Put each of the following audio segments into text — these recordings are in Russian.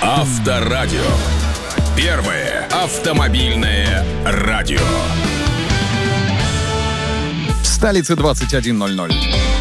Авторадио. Первое автомобильное радио. В столице 21:00.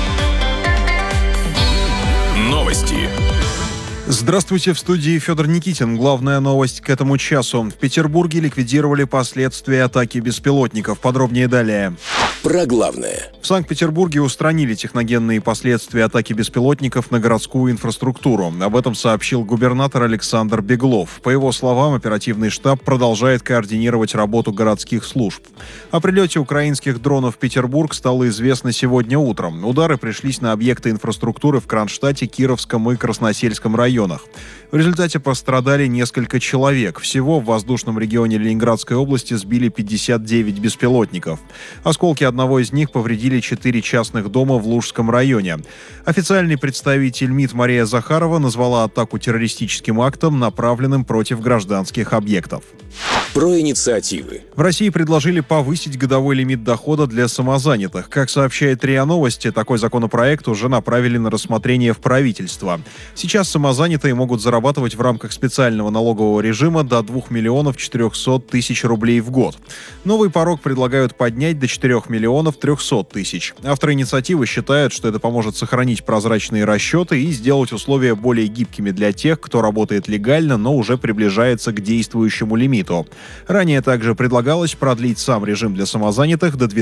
Новости. Здравствуйте, в студии Федор Никитин. Главная новость к этому часу. В Петербурге ликвидировали последствия атаки беспилотников. Подробнее далее. Про главное. В Санкт-Петербурге устранили техногенные последствия атаки беспилотников на городскую инфраструктуру. Об этом сообщил губернатор Александр Беглов. По его словам, оперативный штаб продолжает координировать работу городских служб. О прилете украинских дронов в Петербург стало известно сегодня утром. Удары пришлись на объекты инфраструктуры в Кронштадте, Кировском и Красносельском районах. В результате пострадали несколько человек. Всего в воздушном регионе Ленинградской области сбили 59 беспилотников. Осколки одного из них повредили 4 частных дома в Лужском районе. Официальный представитель МИД Мария Захарова назвала атаку террористическим актом, направленным против гражданских объектов. Про инициативы. В России предложили повысить годовой лимит дохода для самозанятых. Как сообщает РИА Новости, такой законопроект уже направили на рассмотрение в правительство. Сейчас самозанятые могут зарабатывать в рамках специального налогового режима до 2 миллионов 400 тысяч рублей в год. Новый порог предлагают поднять до 4 миллионов 300 тысяч. Авторы инициативы считают, что это поможет сохранить прозрачные расчеты и сделать условия более гибкими для тех, кто работает легально, но уже приближается к действующему лимиту. Ранее также предлагалось продлить сам режим для самозанятых до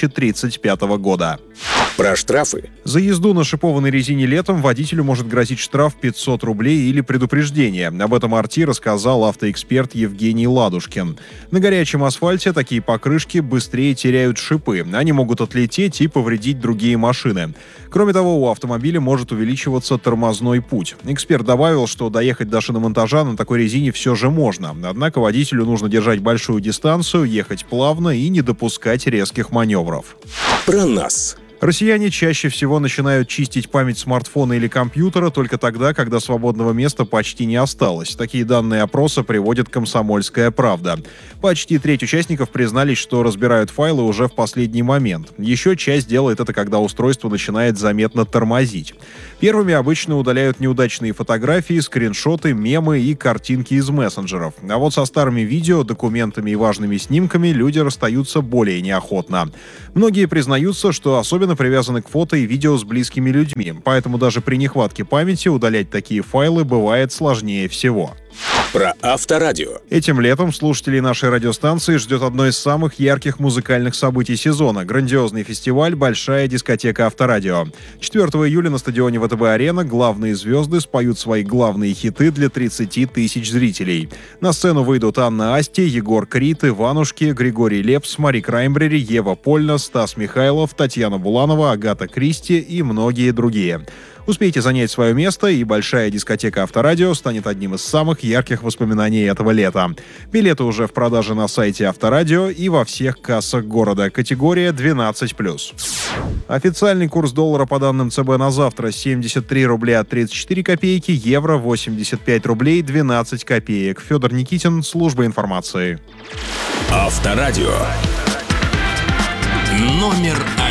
2035 года. Про штрафы. За езду на шипованной резине летом водителю может грозить штраф 500 рублей или предупреждение. Об этом «Арти» рассказал автоэксперт Евгений Ладушкин. На горячем асфальте такие покрышки быстрее теряют шипы. Они могут отлететь и повредить другие машины. Кроме того, у автомобиля может увеличиваться тормозной путь. Эксперт добавил, что доехать до шиномонтажа на такой резине все же можно. Однако водителю нужно держать большую дистанцию, ехать плавно и не допускать резких маневров. Про нас. Россияне чаще всего начинают чистить память смартфона или компьютера только тогда, когда свободного места почти не осталось. Такие данные опроса приводит «Комсомольская правда». Почти треть участников признались, что разбирают файлы уже в последний момент. Еще часть делает это, когда устройство начинает заметно тормозить. Первыми обычно удаляют неудачные фотографии, скриншоты, мемы и картинки из мессенджеров. А вот со старыми видео, документами и важными снимками люди расстаются более неохотно. Многие признаются, что особенно привязаны к фото и видео с близкими людьми, поэтому даже при нехватке памяти удалять такие файлы бывает сложнее всего. Про Авторадио. Этим летом слушателей нашей радиостанции ждет одно из самых ярких музыкальных событий сезона – грандиозный фестиваль «Большая дискотека Авторадио». 4 июля на стадионе ВТБ-арена главные звезды споют свои главные хиты для 30 тысяч зрителей. На сцену выйдут Анна Асти, Егор Крид, Иванушки, Григорий Лепс, Мари Краймбрери, Ева Польна, Стас Михайлов, Татьяна Буланова, Агата Кристи и многие другие. Успейте занять свое место, и большая дискотека Авторадио станет одним из самых ярких воспоминаний этого лета. Билеты уже в продаже на сайте Авторадио и во всех кассах города. Категория 12+. Официальный курс доллара по данным ЦБ на завтра 73 рубля 34 копейки, евро 85 рублей 12 копеек. Федор Никитин, служба информации. Авторадио. Номер 1.